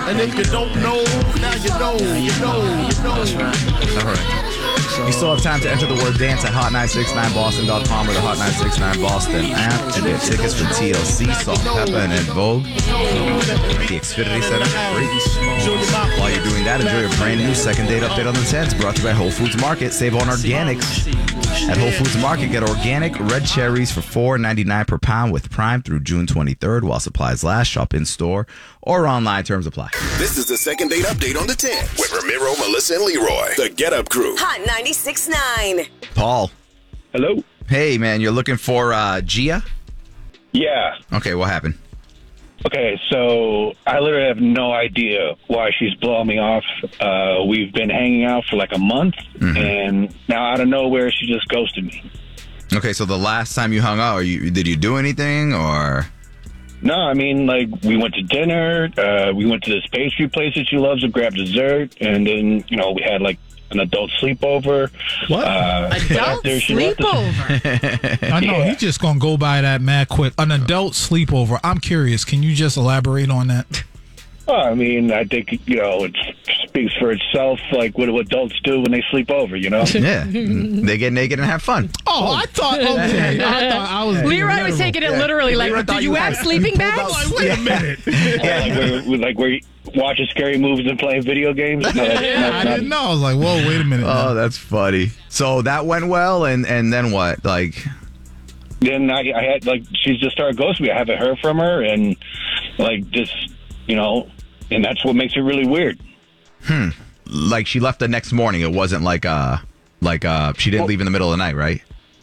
And if you don't know, now you know. That's right. All right. You still have time to enter the word dance at hot969boston.com or the Hot 969 Boston app to get tickets for TLC, Salt, Peppa, and Ed Vogue at the Xfinity Center for free. While you're doing that, enjoy your brand new second date update on the 10th, brought to you by Whole Foods Market. Save on organics. At Whole Foods Market, get organic red cherries for $4.99 per pound with Prime through June 23rd while supplies last. Shop in store or online. Terms apply. This is the second date update on the 10 with Ramiro, Melissa, and Leroy. The Get Up Crew. Hot 96.9. Paul. Hello? Hey, man, you're looking for Gia? Yeah. Okay, what happened? Okay, so I literally have no idea why she's blowing me off. We've been hanging out for like a month, and now out of nowhere, she just ghosted me. Okay, so the last time you hung out, did you do anything, or? No, I mean, like, we went to dinner, we went to this pastry place that she loves and grabbed dessert, and then, we had, like, an adult sleepover. What? Adult sleepover? I know, he's just going to go by that mad quick. An adult sleepover. I'm curious. Can you just elaborate on that? Well, I mean, I think, it speaks for itself, like what adults do when they sleep over, Yeah. They get naked and have fun. Oh, I thought, okay. I was Leroy was taking it literally. Like, did you have sleeping bags? Like, wait a minute. like where you watching scary movies and playing video games. No, I didn't know. I was like, whoa, wait a minute. Oh, that's funny. So that went well, and then what? Like, then I had, like, she's just started ghosting me. I haven't heard from her, and, like, just, and that's what makes it really weird. Like, she left the next morning. It wasn't like she didn't leave in the middle of the night, right?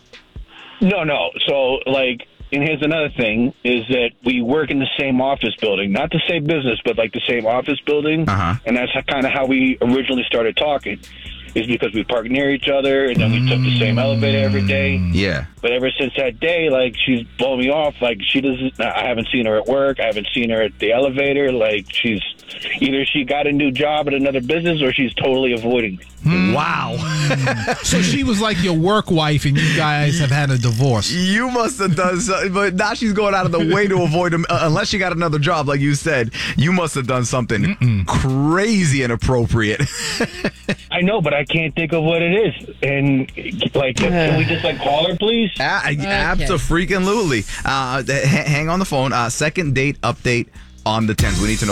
No. So, like, and here's another thing, is that we work in the same office building. Not the same business, but, like, the same office building. Uh-huh. And that's kind of how we originally started talking, is because we parked near each other, and then we took the same elevator every day. Yeah. But ever since that day, like, she's blowing me off. Like, I haven't seen her at work. I haven't seen her at the elevator. Like, either she got a new job at another business or she's totally avoiding me. Wow. So she was like your work wife and you guys have had a divorce. You must have done something, but now she's going out of the way to avoid him. Unless she got another job, like you said, you must have done something crazy inappropriate. I know, but I can't think of what it is. And, like, can we just, like, call her, please? Abso-freaking-lutely. Hang on the phone. Second date update on the 10s. We need to know